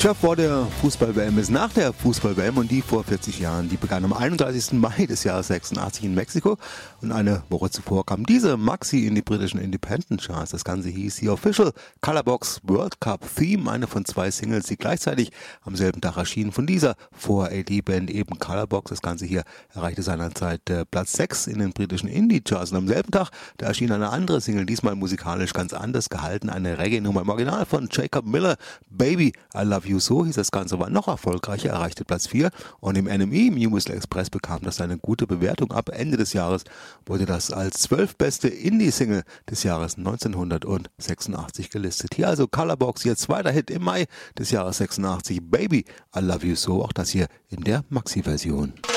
Tja, vor der Fußball-WM ist nach der Fußball-WM und die vor 40 Jahren. Die begann am 31. Mai des Jahres 86 in Mexiko und eine Woche zuvor kam diese Maxi in die britischen Independent-Charts. Das Ganze hieß The Official Colorbox World Cup Theme, eine von 2 Singles, die gleichzeitig am selben Tag erschienen von dieser 4AD-Band eben Colorbox. Das Ganze hier erreichte seinerzeit Platz 6 in den britischen Indie-Charts und am selben Tag, da erschien eine andere Single, diesmal musikalisch ganz anders gehalten, eine Reggae-Nummer im Original von Jacob Miller, Baby, I Love You So hieß das Ganze, war noch erfolgreicher, erreichte Platz 4 und im NME Musical Express bekam das eine gute Bewertung. Ab Ende des Jahres wurde das als 12 beste Indie-Single des Jahres 1986 gelistet. Hier also Colorbox, ihr zweiter Hit im Mai des Jahres 86, Baby, I Love You So, auch das hier in der Maxi-Version.